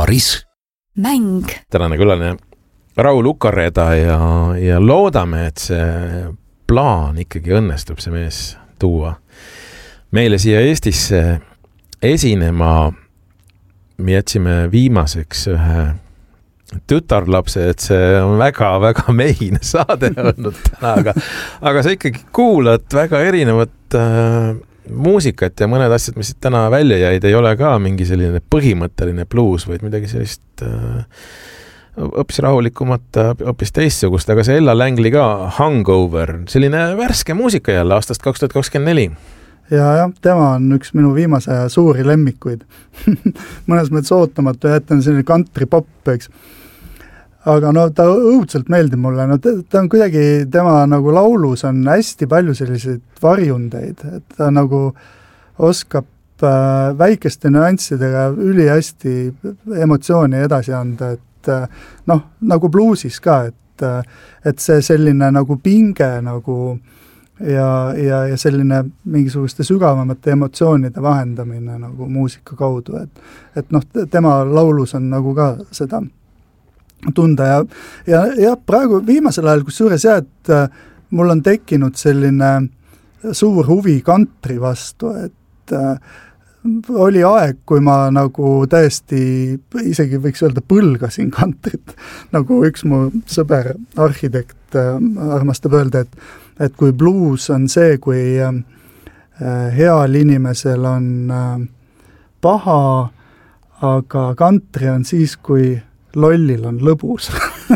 Paaris. Mäng. Tänane külaline Raul Ukareda ja loodame, et see plaan ikkagi õnnestub see mees tuua meile siia Eestisse esinema. Me jätsime viimaseks ühe tütarlapse, et see on väga-väga mehine saade olnud täna, aga sa ikkagi kuulad väga erinevat muusikat ja mõned asjad, mis täna välja jäid, ei ole ka mingi selline põhimõtteline blues, vaid midagi sellist hoopis rahulikumat, hoopis teistsugust, aga see Ella Langley ka, Hangover, selline värske muusika jälle aastast 2024. Ja, tema on üks minu viimase aja suuri lemmikuid. Mõnes mõttes ootamatu ja on selline country pop, eks. Aga no ta õudselt meeldib mulle. No, ta on kuidagi, tema nagu laulus on hästi palju selliseid varjundeid, et ta nagu oskab väikeste nüanssidega üli hästi emotsiooni edasi anda, et nagu bluusis ka, et see selline nagu pinge nagu ja selline mingisuguste sügavamate emotsioonide vahendamine nagu muusika kaudu, et tema laulus on nagu ka seda tunda ja praegu viimasel ajal, kusjuures et mul on tekkinud selline suur huvi country vastu, et oli aeg, kui ma nagu täiesti, isegi võiks öelda põlgasin countryt, nagu üks mu sõber, arhitekt armastab öelda, et kui blues on see, kui heal inimesel on paha, aga country on siis, kui lollil on lõbus.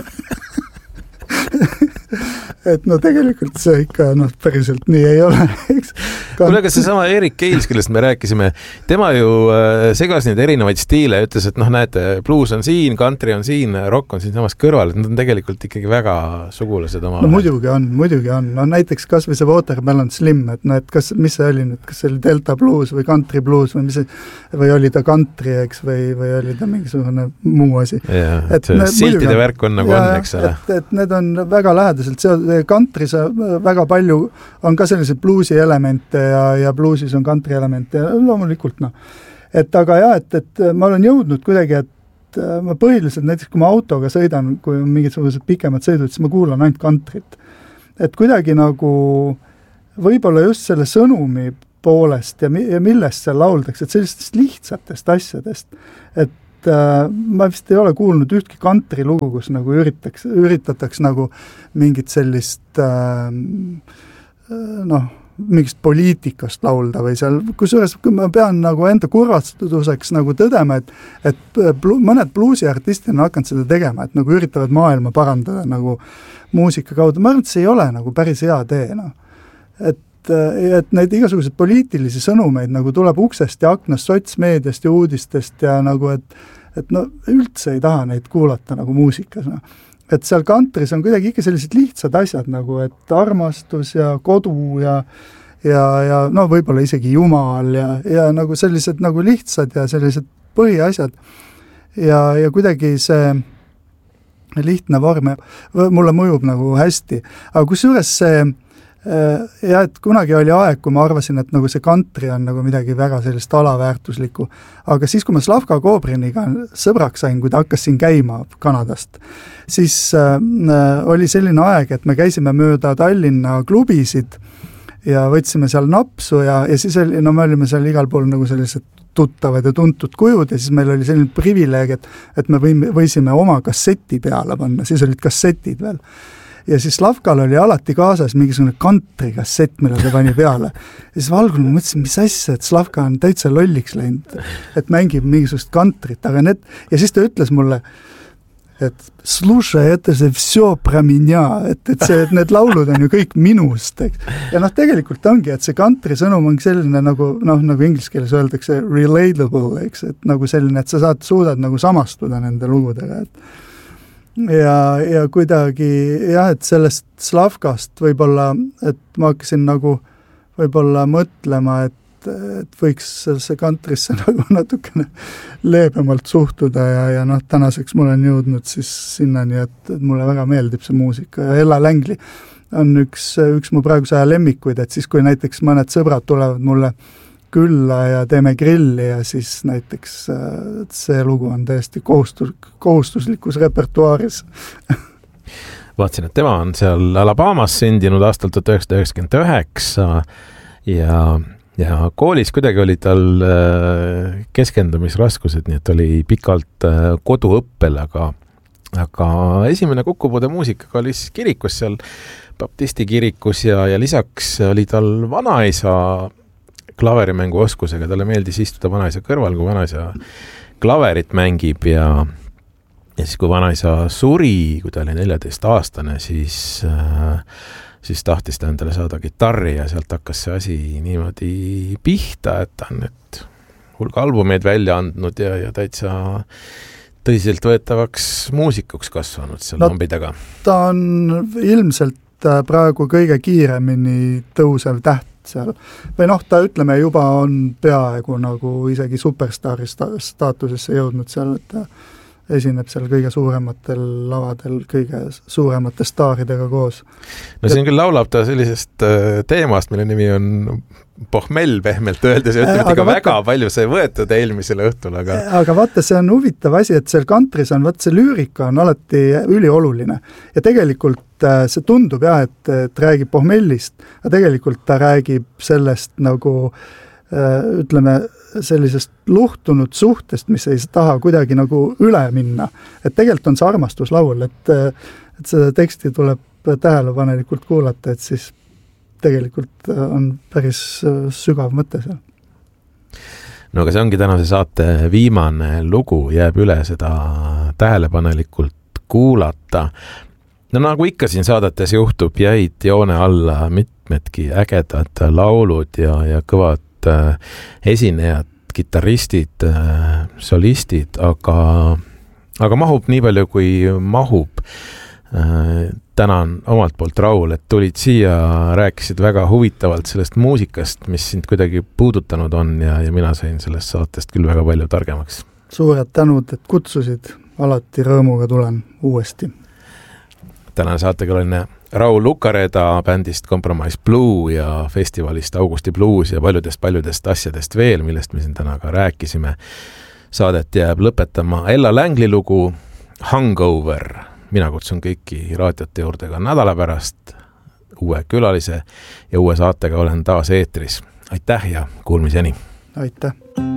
Et tegelikult see ikka päriselt nii ei ole, eks. Kuule, aga see sama Erik Keils, kellest me rääkisime, tema ju segas neid erinevaid stiile, ütles, et näete, blues on siin, country on siin, rock on siin samas kõrval, et nad on tegelikult ikkagi väga sugulased oma. No muidugi on. No näiteks kas või see Watermelon Slim, et mis see oli nüüd, kas see oli Delta blues või country blues või oli ta country, eks, või oli ta mingisugune muu asi. Siltide värk on nagu on, eks ole. Et need on väga lähedaselt, country's väga palju on ka selliseid bluesi elemente ja bluesis on country elemente ja loomulikult Et aga et ma olen jõudnud kuidagi, et ma põhiliselt näiteks kui ma autoga sõidan, kui on mingisugused pikemad sõidud, siis ma kuulan ainult countryt. Et kuidagi nagu võib-olla just selle sõnumi poolest ja millest seal lauldaks, et sellistest lihtsatest asjadest, et ma vist ei ole kuulnud ühtki country lugu, kus nagu üritataks nagu mingit sellist mingist poliitikast laulda või seal, kusjuures ma pean nagu enda kurvastuseks nagu tõdema, et mõned bluusiartistid on hakanud seda tegema, et nagu üritavad maailma parandada nagu muusika kaudu. Ma arvan, et see ei ole nagu päris hea tee, Et neid igasugused poliitilisi sõnumeid nagu tuleb uksest ja aknast, sotsmeediast ja uudistest ja nagu, et üldse ei taha neid kuulata nagu muusikas. Et seal country's on kuidagi ikka sellised lihtsad asjad nagu, et armastus ja kodu ja võib-olla isegi jumal ja nagu sellised nagu lihtsad ja sellised põhiasjad ja kuidagi see lihtne vorm mulle mõjub nagu hästi. Aga kusjuures see et kunagi oli aeg, kui ma arvasin, et nagu see country on nagu midagi väga sellist alaväärtuslikku. Aga siis, kui ma Slavka Kobriniga sõbraks sain, kui ta hakkas siin käima Kanadast, siis oli selline aeg, et me käisime mööda Tallinna klubisid ja võtsime seal napsu ja siis oli, me olime seal igal pool nagu sellised tuttavad ja tuntud kujud ja siis meil oli selline privileeg, et me võisime oma kasseti peale panna, siis olid kassetid veel. Ja siis Slavkal oli alati kaasas mingisugune country kassett, mille ta pani peale. Ja siis valgul ma mõtlesin, mis asja, et Slavka on täitsa lolliks läinud, et mängib mingisugust countryt, aga ja siis ta ütles mulle, et sluša, et see всё про меня, et need laulud on ju kõik minust. Ja tegelikult ongi, et see country sõnum on selline nagu inglise keeles öeldakse relatable, eks, et nagu selline, et sa suudad nagu samastuda nende lugudega, ja kuidagi et sellest Slavkast võib-olla, et ma hakkasin nagu võib-olla mõtlema, et võiks see countrysse nagu natukene leebemalt suhtuda ja tänaseks mul on jõudnud siis sinnani, et mulle väga meeldib see muusika ja Ella Langley on üks mu praeguse aja lemmikuid, et siis kui näiteks mõned sõbrad tulevad mulle külla ja teeme grilli ja siis näiteks see lugu on täiesti kohustuslikus repertuaaris. Vaatasin, et tema on seal Alabamas sündinud aastal 1999 ja koolis kuidagi oli tal keskendumisraskused, nii et oli pikalt koduõppel, aga esimene kokkupuude muusikaga oli siis kirikus seal, baptisti kirikus ja lisaks oli tal vanaisa klaverimängu oskusega, talle meeldis istuda vanaisa kõrval, kui vanaisa klaverit mängib ja siis kui vanaisa suri, kui ta oli 14-aastane, siis tahtis ta endale saada gitarri ja sealt hakkas see asi niimoodi pihta, et ta on nüüd hulga albumeid välja andnud ja täitsa tõsiselt võetavaks muusikuks kasvanud seal lambi taga. Ta on ilmselt praegu kõige kiiremini tõusev täht seal. Või ta ütleme juba on peaaegu nagu isegi superstaari staatusesse jõudnud seal, et ta esineb seal kõige suurematel lavadel, kõige suuremate staaridega koos. No siin küll laulab ta sellisest teemast, mille nimi on pohmell pehmelt öeldes ja ütleb, et väga palju sai võetud eelmisel õhtul, aga vaata, see on huvitav asi, et seal kantris on, see lüürika on alati ülioluline ja tegelikult see tundub et räägib pohmellist, aga tegelikult ta räägib sellest nagu ütleme, sellisest luhtunud suhtest, mis ei taha kuidagi nagu üle minna. Et tegelikult on see armastuslaul, et seda teksti tuleb tähelepanelikult kuulata, et siis tegelikult on päris sügav mõte seal. No aga see ongi tänase saate viimane lugu, jääb üle seda tähelepanelikult kuulata. No nagu ikka siin saadetes juhtub, jäid joone alla mitmedki ägedad laulud ja kõvad esinejad, kitarristid, solistid, aga mahub nii palju, kui mahub. Tänan omalt poolt, Raul, et tulid siia, rääkisid väga huvitavalt sellest muusikast, mis sind kuidagi puudutanud on ja mina sain sellest saatest küll väga palju targemaks. Suured tänud, et kutsusid, alati rõõmuga tulen uuesti. Tänan saatekülaline Raul Ukareda bändist Compromise Blue ja festivalist Augusti Blues ja paljudest asjadest veel, millest me siin täna ka rääkisime. Saadet jääb lõpetama Ella Langley lugu Hangover. Mina kutsun kõiki raadiote juurde ka nädala pärast uue külalise ja uue saatega olen taas eetris. Aitäh ja kuulmiseni! Aitäh!